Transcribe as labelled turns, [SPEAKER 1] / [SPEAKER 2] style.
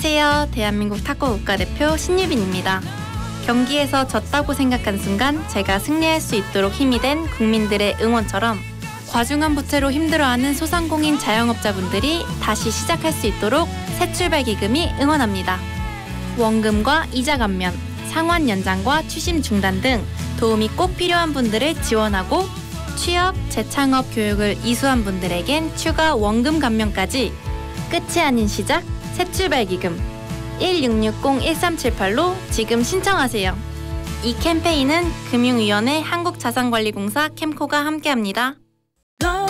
[SPEAKER 1] 안녕하세요. 대한민국 탁구 국가대표 신유빈입니다. 경기에서 졌다고 생각한 순간 제가 승리할 수 있도록 힘이 된 국민들의 응원처럼 과중한 부채로 힘들어하는 소상공인 자영업자분들이 다시 시작할 수 있도록 새출발 기금이 응원합니다. 원금과 이자 감면, 상환 연장과 추심 중단 등 도움이 꼭 필요한 분들을 지원하고 취업, 재창업 교육을 이수한 분들에겐 추가 원금 감면까지 끝이 아닌 시작 새출발 기금 1660-1378로 지금 신청하세요. 이 캠페인은 금융위원회 한국자산관리공사 캠코가 함께합니다.